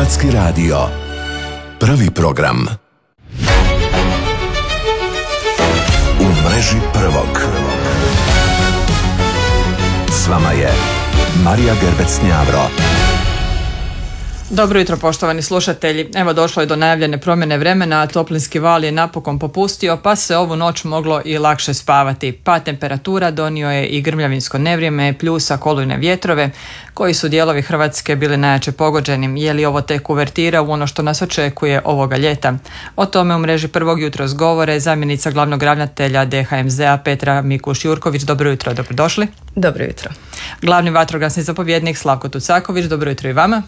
Hrvatski radio. Prvi program. U mreži prvog. S vama je Marija Gerbec-Njavro. Dobro jutro, poštovani slušatelji. Evo, došlo je do najavljene promjene vremena, a toplinski val je napokon popustio, pa se ovu noć moglo i lakše spavati. Pad temperatura donio je i grmljavinsko nevrijeme, pljusak, olujne vjetrove, koji su dijelovi Hrvatske bili najjače pogođeni. Je li ovo tek uvertira u ono što nas očekuje ovoga ljeta? O tome u mreži prvog jutros govore zamjenica glavnog ravnatelja DHMZ-a Petra Mikuš-Jurković. Dobro jutro, dobrodošli. Dobro jutro. Glavni vatrogasni zapovjednik Slavko Tucaković. Dobro jutro i vama.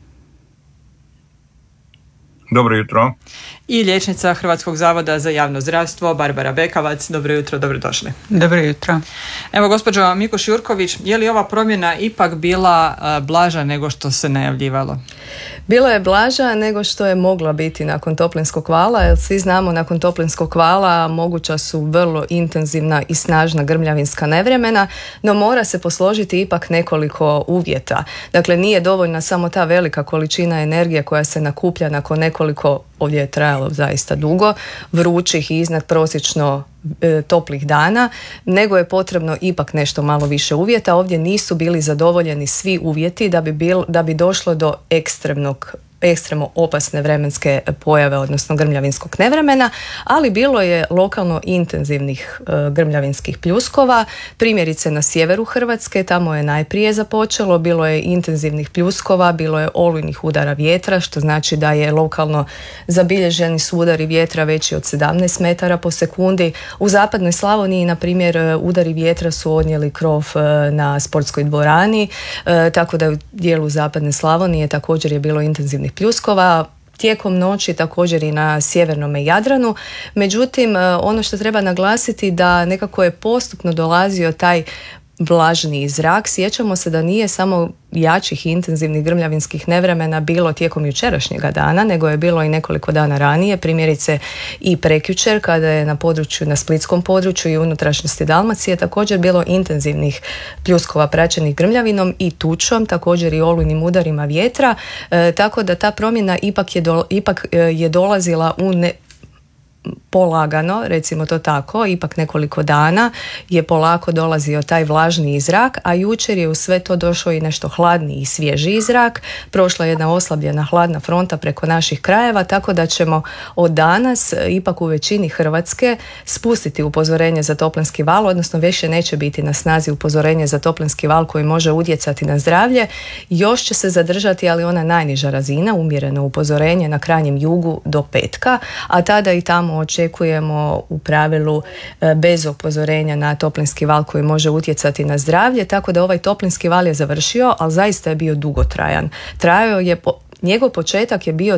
Dobro jutro. I liječnica Hrvatskog zavoda za javno zdravstvo Barbara Bekavac. Dobro jutro, dobrodošli. Dobro jutro. Evo, gospođo Mikuš-Jurković, je li ova promjena ipak bila blaža nego što se najavljivalo? Bila je blaža nego što je mogla biti nakon toplinskog vala, jer svi znamo nakon toplinskog vala moguća su vrlo intenzivna i snažna grmljavinska nevremena, no mora se posložiti ipak nekoliko uvjeta. Dakle, nije dovoljna samo ta velika količina energije koja se nakuplja nakon nekoliko, ovdje je trajalo zaista dugo, vrućih i iznad prosječno toplih dana, nego je potrebno ipak nešto malo više uvjeta. Ovdje nisu bili zadovoljeni svi uvjeti da bi došlo do ekstremno opasne vremenske pojave, odnosno grmljavinskog nevremena, ali bilo je lokalno intenzivnih grmljavinskih pljuskova, primjerice na sjeveru Hrvatske, tamo je najprije započelo, bilo je intenzivnih pljuskova, bilo je olujnih udara vjetra, što znači da je lokalno zabilježeni su udari vjetra veći od 17 metara po sekundi. U zapadnoj Slavoniji, na primjer, udari vjetra su odnijeli krov na sportskoj dvorani, tako da u dijelu zapadne Slavonije također je bilo intenzivnih pljuskova, tijekom noći također i na sjevernom Jadranu. Međutim, ono što treba naglasiti da nekako je postupno dolazio taj vlažniji zrak. Sjećamo se da nije samo jačih i intenzivnih grmljavinskih nevremena bilo tijekom jučerašnjega dana, nego je bilo i nekoliko dana ranije, primjerice i prekjučer kada je na splitskom području i unutrašnjosti Dalmacije također bilo intenzivnih pljuskova praćenih grmljavinom i tučom, također i olujnim udarima vjetra, tako da ta promjena ipak je dolazila u polagano, recimo to tako, ipak nekoliko dana je polako dolazio taj vlažniji zrak, a jučer je u sve to došao i nešto hladniji i svježiji zrak. Prošla je jedna oslabljena hladna fronta preko naših krajeva, tako da ćemo od danas ipak u većini Hrvatske spustiti upozorenje za toplinski val, odnosno više neće biti na snazi upozorenje za toplinski val koji može utjecati na zdravlje. Još će se zadržati, ali ona najniža razina, umjereno upozorenje na krajnjem jugu do petka, a tada i tamo očekujemo u pravilu bez upozorenja na toplinski val koji može utjecati na zdravlje, tako da ovaj toplinski val je završio, ali zaista je bio dugotrajan. Trajao je, njegov početak je bio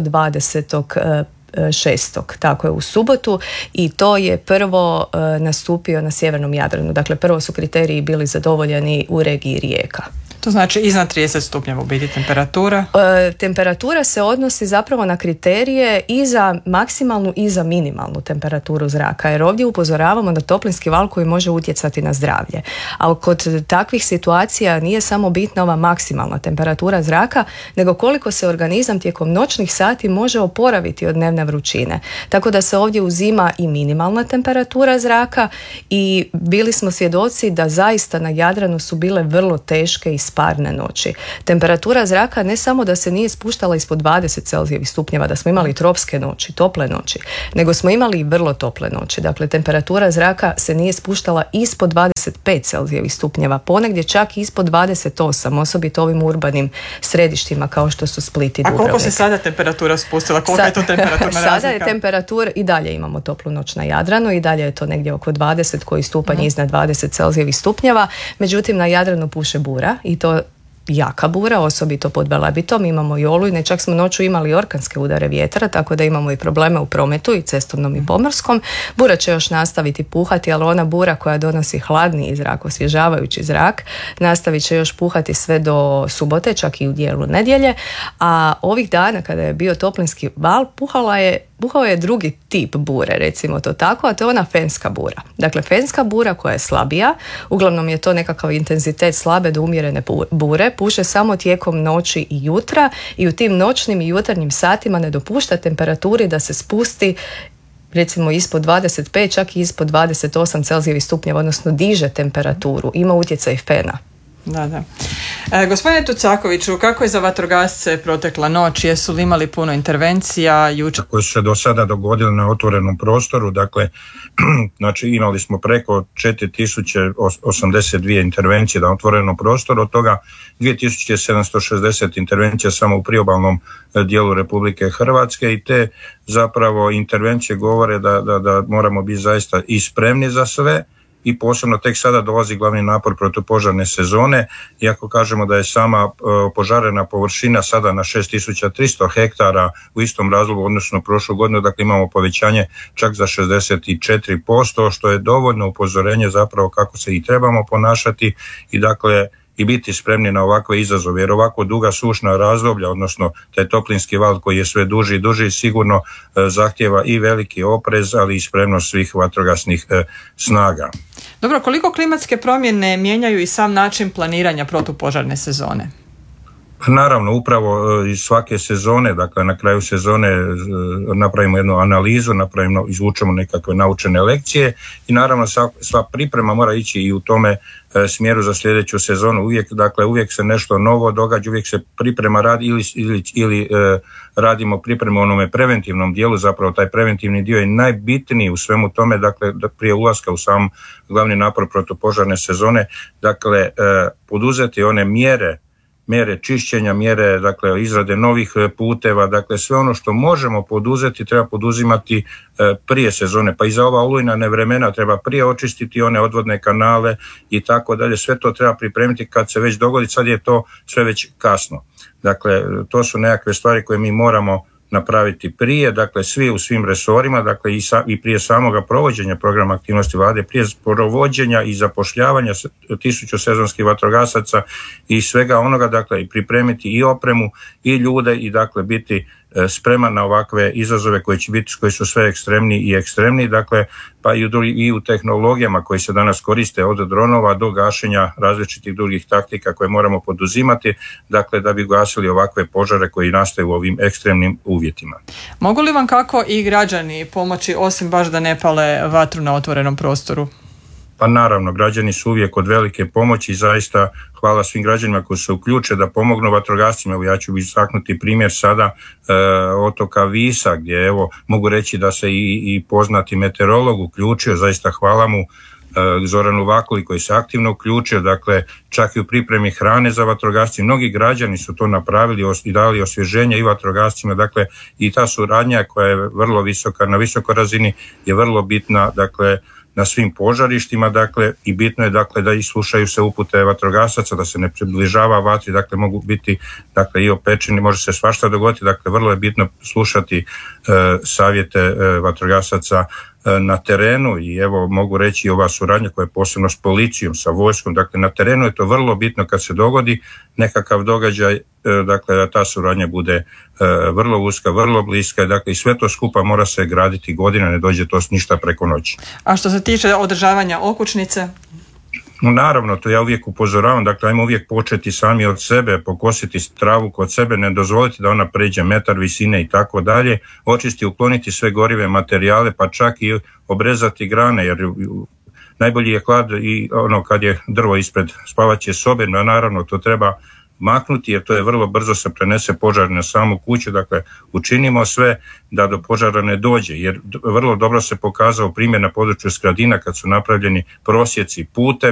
20.6. tako je u subotu, i to je prvo nastupio na sjevernom Jadranu. Dakle, prvo su kriteriji bili zadovoljeni u regiji Rijeka. To znači iznad 30 stupnjeva u biti temperatura? Temperatura se odnosi zapravo na kriterije i za maksimalnu i za minimalnu temperaturu zraka, jer ovdje upozoravamo na toplinski val koji može utjecati na zdravlje. A kod takvih situacija nije samo bitna ova maksimalna temperatura zraka, nego koliko se organizam tijekom noćnih sati može oporaviti od dnevne vrućine. Tako da se ovdje uzima i minimalna temperatura zraka i bili smo svjedoci da zaista na Jadranu su bile vrlo teške i parne noći. Temperatura zraka ne samo da se nije spuštala ispod 20 Celzijevih stupnjeva, da smo imali tropske noći, tople noći, nego smo imali i vrlo tople noći. Dakle, temperatura zraka se nije spuštala ispod 25 Celzijevih stupnjeva, ponegdje čak ispod 28, osobito ovim urbanim središtima kao što su Split i Dubrovnik. A koliko se sada temperatura spustila? Kolika je to temperaturna razlika? Sada je temperatura, i dalje imamo toplu noć na Jadranu, i dalje je to negdje oko 20, koji stupanj iznad 20 Celzijevih stupnjeva, međutim na Jadranu puše bura, i to jaka bura, osobito pod Velebitom, imamo i olujne, čak smo noću imali orkanske udare vjetra, tako da imamo i probleme u prometu i cestovnom i pomorskom. Bura će još nastaviti puhati, ali ona bura koja donosi hladniji zrak, osvježavajući zrak, nastavit će još puhati sve do subote, čak i u dijelu nedjelje, a ovih dana kada je bio toplinski val, puhala je puhao je drugi tip bure, recimo to tako, a to je ona fenska bura. Dakle, fenska bura koja je slabija, uglavnom je to nekakav intenzitet slabe do umjerene bure, puše samo tijekom noći i jutra i u tim noćnim i jutarnjim satima ne dopušta temperaturi da se spusti recimo ispod 25, čak i ispod 28 Celzijevih stupnjeva, odnosno diže temperaturu, ima utjecaj fena. Da. Gospodine Tucakoviću, kako je za vatrogasce protekla noć? Jesu li imali puno intervencija jučer? Koje su se do sada dogodile na otvorenom prostoru, dakle, znači imali smo preko 4082 intervencije na otvorenom prostoru, od toga 2760 intervencija samo u priobalnom dijelu Republike Hrvatske i te zapravo intervencije govore da moramo biti zaista i spremni za sve. I posebno tek sada dolazi glavni napor protupožarne sezone, iako kažemo da je sama požarena površina sada na 6300 hektara u istom razlogu odnosno prošlu godinu, dakle imamo povećanje čak za 64%, što je dovoljno upozorenje zapravo kako se i trebamo ponašati i dakle i biti spremni na ovakve izazove, jer ovako duga sušna razdoblja, odnosno taj toplinski val koji je sve duži i duži, sigurno zahtjeva i veliki oprez, ali i spremnost svih vatrogasnih snaga. Dobro, koliko klimatske promjene mijenjaju i sam način planiranja protupožarne sezone? Naravno, upravo iz svake sezone, dakle na kraju sezone napravimo jednu analizu, izvučemo nekakve naučene lekcije i naravno sva priprema mora ići i u tome smjeru za sljedeću sezonu. Uvijek se nešto novo događa, uvijek se priprema radi ili radimo pripremu onome preventivnom dijelu, zapravo taj preventivni dio je najbitniji u svemu tome, dakle prije ulaska u sam glavni napor protupožarne sezone, dakle poduzeti one mjere čišćenja, mjere dakle izrade novih puteva, dakle sve ono što možemo poduzeti treba poduzimati prije sezone, pa i za ova olujna vremena treba prije očistiti one odvodne kanale i tako dalje, sve to treba pripremiti kad se već dogodi, sad je to sve već kasno. Dakle, to su nekakve stvari koje mi moramo napraviti prije, dakle svi u svim resorima, dakle i prije samoga provođenja programa aktivnosti vlade, prije provođenja i zapošljavanja 1000 sezonskih vatrogasaca i svega onoga, dakle i pripremiti i opremu i ljude i dakle biti spreman na ovakve izazove koji su sve ekstremniji i ekstremniji, dakle pa i u tehnologijama koji se danas koriste od dronova do gašenja različitih drugih taktika koje moramo poduzimati, dakle da bi gasili ovakve požare koji nastaju u ovim ekstremnim uvjetima. Mogu li vam kako i građani pomoći osim baš da ne pale vatru na otvorenom prostoru? Pa naravno, građani su uvijek od velike pomoći i zaista hvala svim građanima koji se uključe da pomognu vatrogascima. Evo ja ću istaknuti primjer sada otoka Visa gdje evo mogu reći da se i poznati meteorolog uključio, zaista hvala mu Zoranu Vakuli koji se aktivno uključio, dakle čak i u pripremi hrane za vatrogasce. Mnogi građani su to napravili i dali osvježenje i vatrogascima, dakle i ta suradnja koja je vrlo visoka, na visokoj razini je vrlo bitna, dakle na svim požarištima, dakle i bitno je dakle da i slušaju se upute vatrogasaca, da se ne približava vatri, dakle mogu biti dakle i opečeni, može se svašta dogoditi, dakle vrlo je bitno slušati savjete vatrogasaca na terenu i evo mogu reći ova suradnja koja je posebno s policijom, sa vojskom, dakle na terenu je to vrlo bitno kad se dogodi nekakav događaj, dakle da ta suradnja bude vrlo uska, vrlo bliska, dakle i sve to skupa mora se graditi godina, ne dođe to ništa preko noći. A što se tiče održavanja okućnice? Naravno, to ja uvijek upozoravam, dakle ajmo uvijek početi sami od sebe, pokositi travu kod sebe, ne dozvoliti da ona pređe metar visine i tako dalje, očisti, ukloniti sve gorive materijale, pa čak i obrezati grane, jer najbolji je hlad i ono kad je drvo ispred spavaće sobe, no naravno to treba maknuti jer to je vrlo brzo se prenese požar na samu kuću, dakle učinimo sve da do požara ne dođe, jer vrlo dobro se pokazao primjer na području Skradina kad su napravljeni prosjeci putevi